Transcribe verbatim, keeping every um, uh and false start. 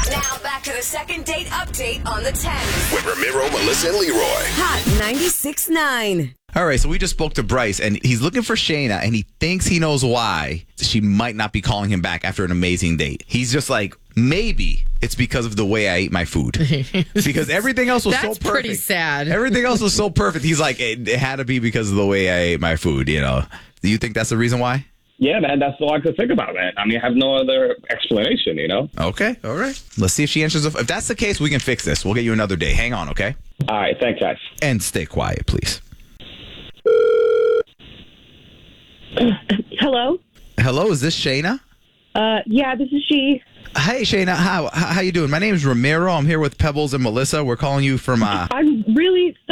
Now back to the second date update on the ten. With Ramiro, Melissa, and Leroy. Hot ninety-six point nine. All right, so we just spoke to Bryce, and he's looking for Shayna, and he thinks he knows why she might not be calling him back after an amazing date. He's just like, maybe it's because of the way I ate my food. Because everything else was so That's perfect. pretty sad. Everything else was so perfect. He's like, it, it had to be because of the way I ate my food, you know. Do you think that's the reason why? Yeah, man, that's all I could think about, man. I mean, I have no other explanation, you know? Okay, all right. Let's see if she answers. The, if that's the case, we can fix this. We'll get you another day. Hang on, okay? All right, thanks, guys. And stay quiet, please. Hello? Hello, is this Shayna? Uh, yeah, this is she. Hey, Shayna. How, how you doing? My name is Ramiro. I'm here with Pebbles and Melissa. We're calling you from... Uh, I'm really